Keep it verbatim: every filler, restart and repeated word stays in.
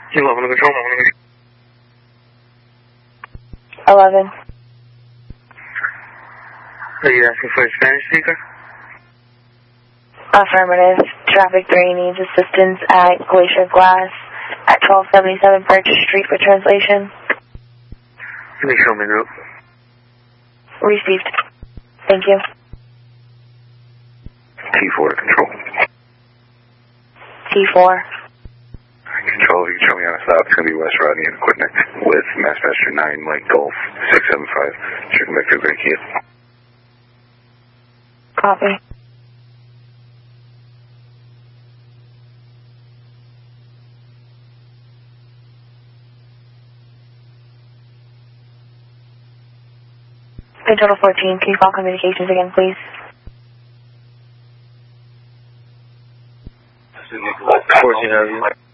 eleven to control, eleven to control. eleven. Are you asking for a Spanish speaker? Affirmative. Traffic three needs assistance at Glacier Glass at twelve seventy-seven Purchase Street for translation. Let me show me route. Received. Thank you. T four to control. T four. Control, you can show me on a stop. It's going to be West Rodney and Equipment with Massmaster nine, Mike Golf, six seven five. Chicken Vector, Great Key. Copy. Total fourteen, can you call communications again, please? fourteen, have you?